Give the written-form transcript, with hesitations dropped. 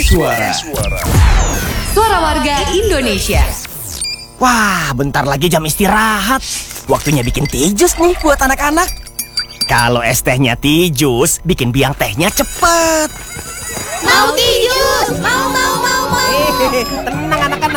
suara. Suara warga Indonesia. Wah, bentar lagi jam istirahat. Waktunya bikin tea jus nih buat anak-anak. Kalau es tehnya tea jus, bikin biang tehnya cepet. Mau tea jus, mau. Tenang anak-anak.